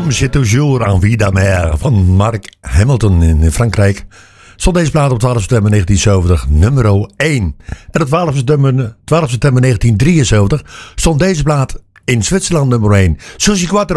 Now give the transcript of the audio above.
Comme c'est toujours en vie d'amer van Mark Hamilton in Frankrijk. Stond deze plaat op 12 september 1970 nummer 1. En op 12 september 1973 stond deze plaat in Zwitserland nummer 1. Susi Quattro.